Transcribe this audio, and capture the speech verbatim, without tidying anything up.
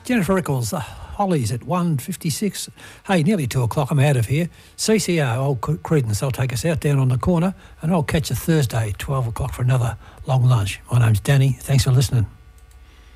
Jennifer Eccles, the Hollies at one fifty-six. Hey, nearly two o'clock, I'm out of here. C C R, old Credence, they'll take us out down on the corner, and I'll catch you Thursday, twelve o'clock for another long lunch. My name's Danny. Thanks for listening.